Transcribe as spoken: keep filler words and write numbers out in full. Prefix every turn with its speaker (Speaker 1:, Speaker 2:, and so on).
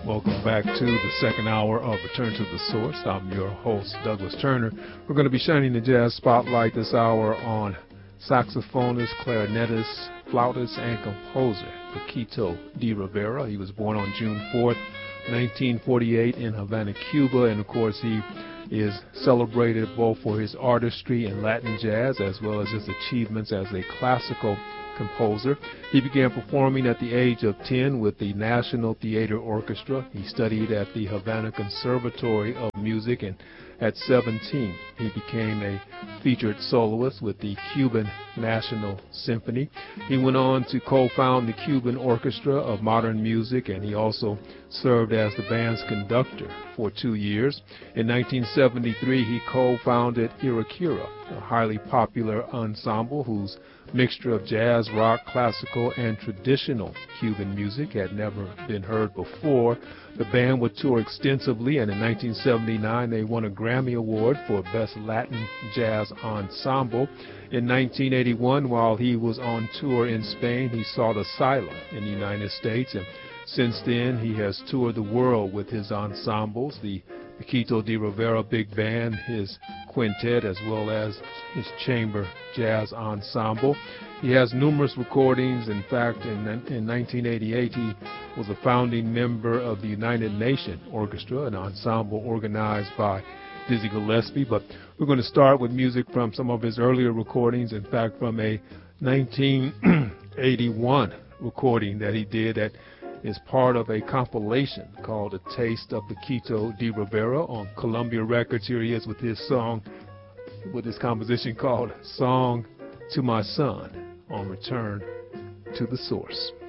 Speaker 1: Welcome back to the second hour of Return to the Source. I'm your host, Douglas Turner. We're going to be shining the jazz spotlight this hour on saxophonist, clarinetist, flautist, and composer Paquito D'Rivera. He was born on June fourth, nineteen forty-eight in Havana, Cuba, and of course he is celebrated both for his artistry in Latin jazz as well as his achievements as a classical composer. He began performing at the age of ten with the National Theater Orchestra. He studied at the Havana Conservatory of Music, and at seventeen he became a featured soloist with the Cuban National Symphony. He went on to co-found the Cuban Orchestra of Modern Music, and he also served as the band's conductor for two years. In nineteen seventy-three, he co-founded Irakira, a highly popular ensemble whose mixture of jazz, rock, classical, and traditional Cuban music had never been heard before. The band would tour extensively, and in nineteen seventy-nine they won a Grammy Award for Best Latin Jazz Ensemble. In nineteen eighty-one, while he was on tour in Spain, he sought asylum in the United States, and since then he has toured the world with his ensembles, the Paquito D'Rivera Big Band, his quintet, as well as his chamber jazz ensemble. He has numerous recordings. In fact, in, in nineteen eighty-eight, he was a founding member of the United Nations Orchestra, an ensemble organized by Dizzy Gillespie. But we're going to start with music from some of his earlier recordings, in fact, from a nineteen eighty-one recording that he did that is part of a compilation called A Taste of Paquito D'Rivera on Columbia Records. Here he is with his song, with his composition called Song to My Son on Return to the Source.